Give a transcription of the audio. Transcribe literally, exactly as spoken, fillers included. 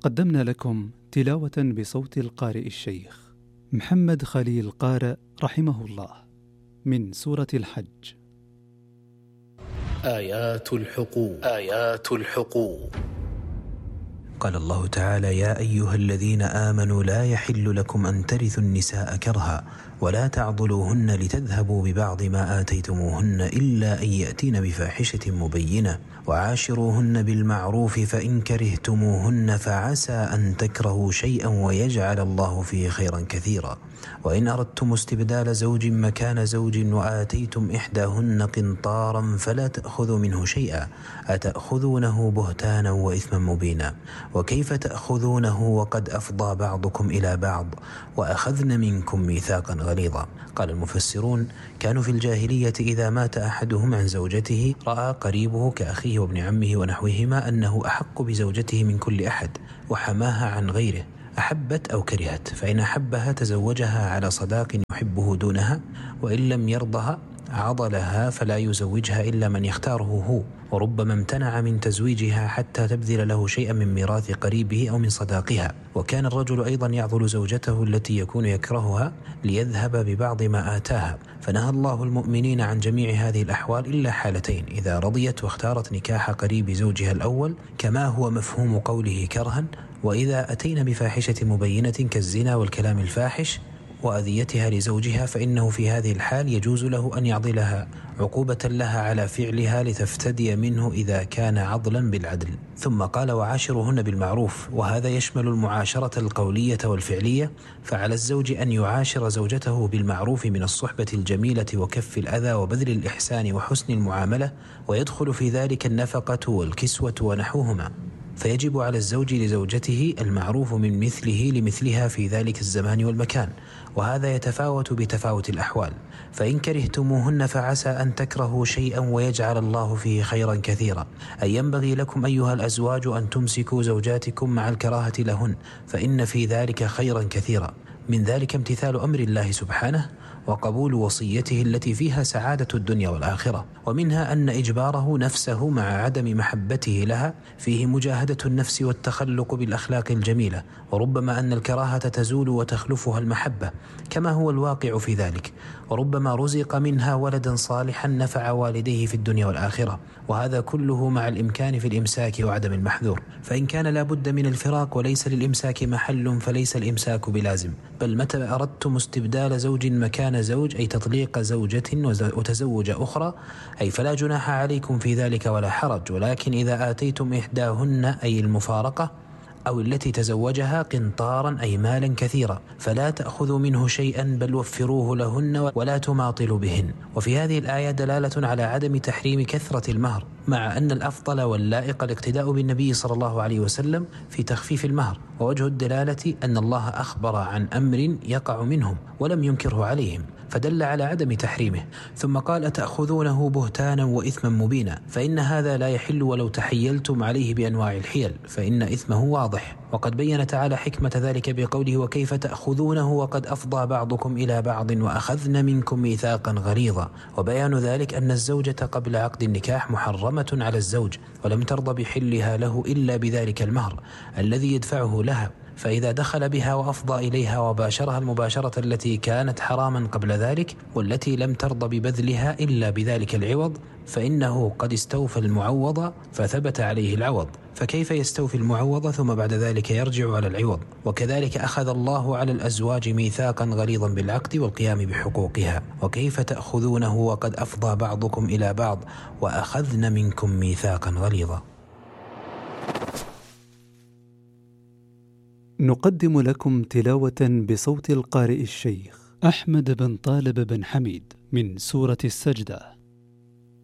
قدمنا لكم تلاوة بصوت القارئ الشيخ محمد خليل قارئ رحمه الله من سورة الحج. آيات الحقوق آيات الحقوق قال الله تعالى: يا أيها الذين آمنوا لا يحل لكم أن ترثوا النساء كرها ولا تعضلوهن لتذهبوا ببعض ما آتيتموهن إلا أن يأتين بفاحشة مبينة وعاشروهن بالمعروف فإن كرهتموهن فعسى أن تكرهوا شيئا ويجعل الله فيه خيرا كثيرا وإن أردتم استبدال زوج مكان زوج وآتيتم إحداهن قنطارا فلا تأخذوا منه شيئا أتأخذونه بهتانا وإثما مبينا وكيف تأخذونه وقد أفضى بعضكم إلى بعض وأخذن منكم ميثاقا غليظا. قال المفسرون: كانوا في الجاهلية إذا مات أحدهم عن زوجته رأى قريبه كأخيه وابن عمه ونحوهما أنه أحق بزوجته من كل أحد وحماها عن غيره، أحبت أو كرهت، فإن أحبها تزوجها على صداق يحبه دونها، وإن لم يرضها عضلها فلا يزوجها إلا من يختاره هو، وربما امتنع من تزويجها حتى تبذل له شيئا من ميراث قريبه أو من صداقها. وكان الرجل أيضا يعضل زوجته التي يكون يكرهها ليذهب ببعض ما آتاها، فنهى الله المؤمنين عن جميع هذه الأحوال إلا حالتين: إذا رضيت واختارت نكاح قريب زوجها الأول كما هو مفهوم قوله كرها، وإذا أتينا بفاحشة مبينة كالزنا والكلام الفاحش وأذيتها لزوجها فإنه في هذه الحال يجوز له أن يعضلها عقوبة لها على فعلها لتفتدي منه إذا كان عضلا بالعدل. ثم قال: وعاشرهن بالمعروف، وهذا يشمل المعاشرة القولية والفعلية، فعلى الزوج أن يعاشر زوجته بالمعروف من الصحبة الجميلة وكف الأذى وبذل الإحسان وحسن المعاملة، ويدخل في ذلك النفقة والكسوة ونحوهما، فيجب على الزوج لزوجته المعروف من مثله لمثلها في ذلك الزمان والمكان، وهذا يتفاوت بتفاوت الأحوال. فإن كرهتموهن فعسى أن تكرهوا شيئا ويجعل الله فيه خيرا كثيرا. أي ينبغي لكم أيها الأزواج أن تمسكوا زوجاتكم مع الكراهة لهن، فإن في ذلك خيرا كثيرا. من ذلك امتثال أمر الله سبحانه وقبول وصيته التي فيها سعادة الدنيا والآخرة، ومنها أن إجباره نفسه مع عدم محبته لها فيه مجاهدة النفس والتخلق بالأخلاق الجميلة، وربما أن الكراهة تزول وتخلفها المحبة كما هو الواقع في ذلك، وربما رزق منها ولدا صالحا نفع والديه في الدنيا والآخرة، وهذا كله مع الإمكان في الإمساك وعدم المحذور. فإن كان لا بد من الفراق وليس للإمساك محل فليس الإمساك بلازم، بل متى أردتم استبدال زوج مكان زوج أي تطليق زوجة وتزوج أخرى أي فلا جناح عليكم في ذلك ولا حرج، ولكن إذا آتيتم إحداهن أي المفارقة أو التي تزوجها قنطارا أي مالا كثيرا فلا تأخذوا منه شيئا بل وفروه لهن ولا تماطلوا بهن. وفي هذه الآية دلالة على عدم تحريم كثرة المهر، مع أن الأفضل واللائق الاقتداء بالنبي صلى الله عليه وسلم في تخفيف المهر، ووجه الدلالة أن الله أخبر عن أمر يقع منهم ولم ينكره عليهم فدل على عدم تحريمه. ثم قال: أتأخذونه بهتانا وإثما مبينا، فإن هذا لا يحل ولو تحيلتم عليه بأنواع الحيل فإن إثمه واضح. وقد بين تعالى حكمة ذلك بقوله: وكيف تأخذونه وقد أفضى بعضكم إلى بعض وأخذن منكم ميثاقا غليظا. وبيان ذلك أن الزوجة قبل عقد النكاح محرمة على الزوج ولم ترضى بحلها له إلا بذلك المهر الذي يدفعه لها، فإذا دخل بها وأفضى إليها وباشرها المباشرة التي كانت حراما قبل ذلك والتي لم ترضى ببذلها إلا بذلك العوض فإنه قد استوفى المعوض فثبت عليه العوض، فكيف يستوفي المعوض ثم بعد ذلك يرجع على العوض؟ وكذلك أخذ الله على الأزواج ميثاقا غليظا بالعقد والقيام بحقوقها. وكيف تأخذونه وقد أفضى بعضكم إلى بعض وأخذن منكم ميثاقا غليظا. نقدم لكم تلاوة بصوت القارئ الشيخ أحمد بن طالب بن حميد من سورة السجدة.